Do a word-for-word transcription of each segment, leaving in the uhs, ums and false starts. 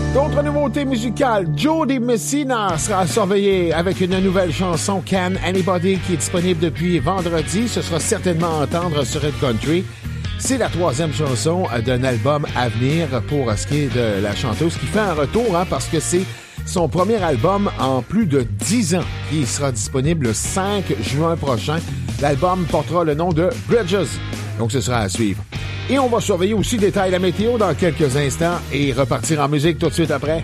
D'autres nouveautés musicales, Jody Messina sera surveillé avec une nouvelle chanson Can Anybody qui est disponible depuis vendredi. Ce sera certainement à entendre sur Red Country. C'est la troisième chanson d'un album à venir pour ce qui est de la chanteuse qui fait un retour hein, parce que c'est son premier album en plus de dix ans qui sera disponible le cinq juin prochain. L'album portera le nom de Bridges, donc ce sera à suivre. Et on va surveiller aussi détails de la météo dans quelques instants et repartir en musique tout de suite après.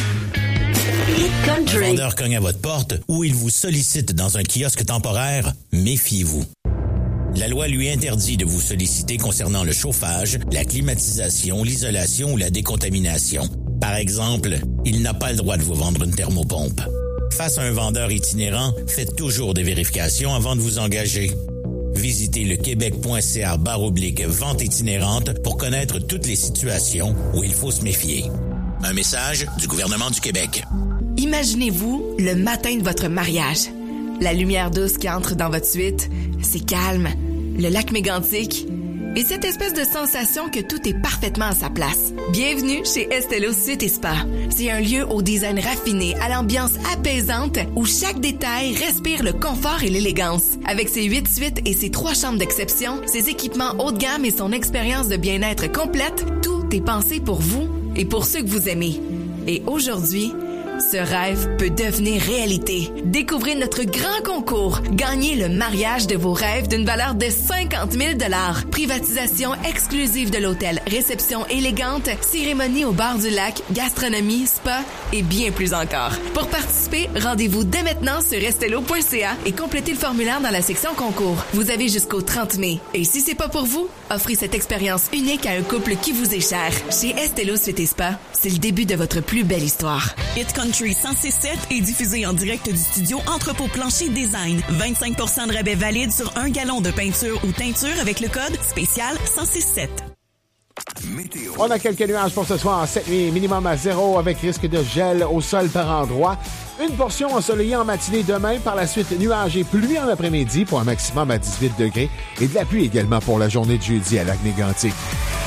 Le vendeur cogne à votre porte ou il vous sollicite dans un kiosque temporaire, méfiez-vous. La loi lui interdit de vous solliciter concernant le chauffage, la climatisation, l'isolation ou la décontamination. Par exemple, il n'a pas le droit de vous vendre une thermopompe. Face à un vendeur itinérant, faites toujours des vérifications avant de vous engager. Visitez le québec.ca barre oblique vente itinérante pour connaître toutes les situations où il faut se méfier. Un message du gouvernement du Québec. Imaginez-vous le matin de votre mariage. La lumière douce qui entre dans votre suite, c'est calme, le lac Mégantic et cette espèce de sensation que tout est parfaitement à sa place. Bienvenue chez Estelo Suite et Spa. C'est un lieu au design raffiné, à l'ambiance apaisante, où chaque détail respire le confort et l'élégance. Avec ses huit suites et ses trois chambres d'exception, ses équipements haut de gamme et son expérience de bien-être complète, tout est pensé pour vous et pour ceux que vous aimez. Et aujourd'hui, ce rêve peut devenir réalité. Découvrez notre grand concours. Gagnez le mariage de vos rêves d'une valeur de cinquante mille dollars. Privatisation exclusive de l'hôtel, réception élégante, cérémonie au bord du lac, gastronomie, spa et bien plus encore. Pour participer, rendez-vous dès maintenant sur estelo point c a et complétez le formulaire dans la section concours. Vous avez jusqu'au trente mai. Et si c'est pas pour vous, offrez cette expérience unique à un couple qui vous est cher. Chez Estelo Suite et Spa, c'est le début de votre plus belle histoire. Hit Country cent six sept est diffusé en direct du studio Entrepôt Plancher Design. vingt-cinq pour cent de rabais valide sur un gallon de peinture ou teinture avec le code spécial cent six sept. Météo. On a quelques nuages pour ce soir. Cette nuit, minimum à zéro avec risque de gel au sol par endroit. Une portion ensoleillée en matinée demain. Par la suite, nuages et pluie en après-midi pour un maximum à dix-huit degrés. Et de la pluie également pour la journée de jeudi à Lac-Mégantic.